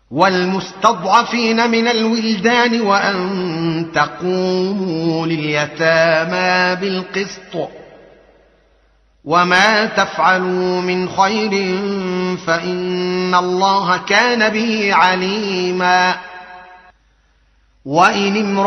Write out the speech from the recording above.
والمستضعفين من الولدان وأن تقوموا لليتامى بالقسط وما تفعلوا من خير فإن الله كان به عليما. وإن